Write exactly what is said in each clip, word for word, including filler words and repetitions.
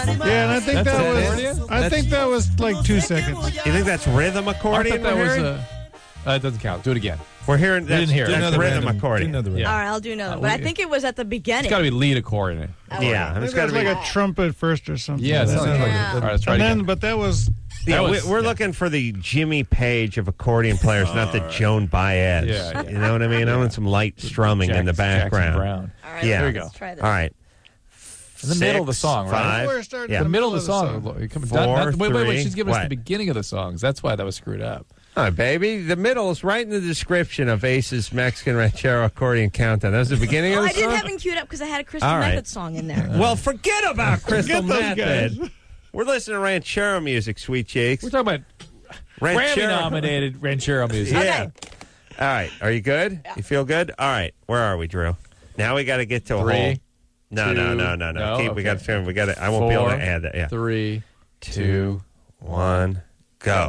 Yeah, and I think That's that it? was. I That's- think that was like two seconds. You think that's rhythm I accordion? thought that we're was hearing? a. Uh, it doesn't count. Do it again. We're hearing that's, didn't hear it. that's Do another rhythm random- accordion. do another Yeah. All right, I'll do another. Uh, but I we- think it was at the beginning. It's got to be lead accordion. Yeah, Maybe it's that got was to be. like a trumpet first or something. Yeah, it That sounds like sounds that. All right, let's try And it then, again. but that was. Yeah, That we, was- we're yeah. looking for the Jimmy Page of accordion players, not the Joan Baez. Yeah, yeah. You know what I mean? I want some light strumming in the Jackson- Jackson background. Brown. All right, Yeah. let's There we go. try this. All right. In the middle of the Six, song, right? five, Where it started yeah. The in middle of the song. song. Come- Four, not- not- wait, wait, wait. three, She's giving us what? the beginning of the songs. That's why that was screwed up. All right, baby. The middle is right in the description of Ace's Mexican Ranchero Accordion Countdown. That was the beginning Oh, of the I didn't song? have it queued up because I had a Crystal All right. Method song in there. Well, forget about Crystal Forget those Method. guys. We're listening to Ranchero music, sweet cheeks. We're talking about Grammy-nominated Ranchero music. Yeah. All right. Are you good? You feel good? All right. Where are we, Drew? Now we got to get to a Three, whole. No, two, no, no, no, no. no? Keep, we got Okay. to. We got to. I won't be able Four, to add that. Yeah. Three, Two, one, go.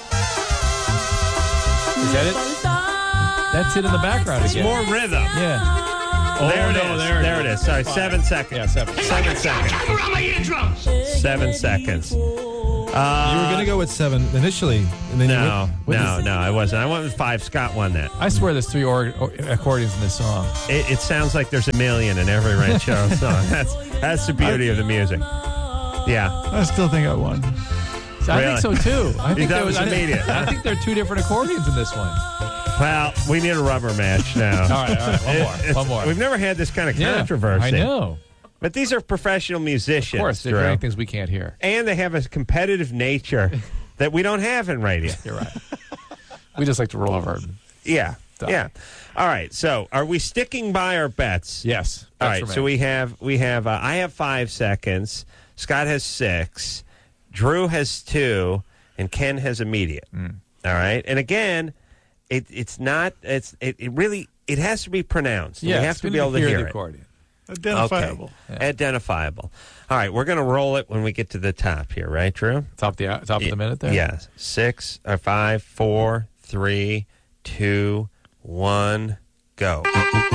Is that it? That's it in the background It's again. more rhythm. Yeah. Oh, there it no, is. there it There it is. Sorry, seven seconds. Yeah, seven. Seven seconds. Seven seconds. You were going to go with seven initially. And then No, you went, no, no, I wasn't. I went with five. Scott won that. I swear there's three or- or- accordions in this song. It, it sounds like there's a million in every Ranchero song. That's that's the beauty of the music. Yeah. I still think I won. So I Really? think so too. I think that there was I think- immediate. I think there are two different accordions in this one. Well, we need a rubber match now. All right, all right, one It- more, it's- one more. We've never had this kind of Yeah, controversy. I know. But these are professional musicians, Of course, they're Drew. hearing things we can't hear. And they have a competitive nature that we don't have in radio. You're right. We just like to roll over. Yeah. Done. Yeah. All right. So, are we sticking by our bets? Yes. All that's right. for So me. we have we have uh, I have five seconds. Scott has six. Drew has two, and Ken has immediate. Mm. All right. And again, it it's not it's it, it really it has to be pronounced. Yeah, we have to be able to hear hear the it. accordion. Identifiable. Okay. Identifiable. All right, we're going to roll it when we get to the top here, right, Drew? Top the top of the minute there. Yeah. Six, or five, four, three, two, one, go.